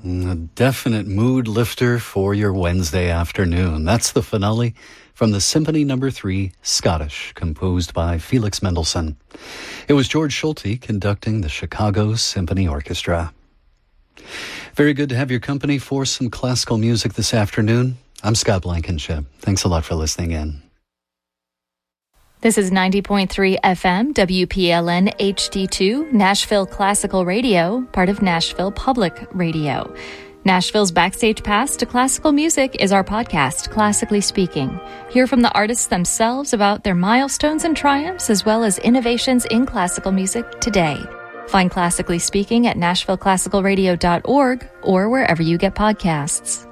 A definite mood lifter for your Wednesday afternoon. That's the finale from the Symphony No. 3, Scottish, composed by Felix Mendelssohn. It was George Schulte conducting the Chicago Symphony Orchestra. Very good to have your company for some classical music this afternoon. I'm Scott Blankenship. Thanks a lot for listening in. This is 90.3 FM, WPLN HD2, Nashville Classical Radio, part of Nashville Public Radio. Nashville's Backstage Pass to Classical Music is our podcast, Classically Speaking. Hear from the artists themselves about their milestones and triumphs, as well as innovations in classical music today. Find Classically Speaking at NashvilleClassicalRadio.org or wherever you get podcasts.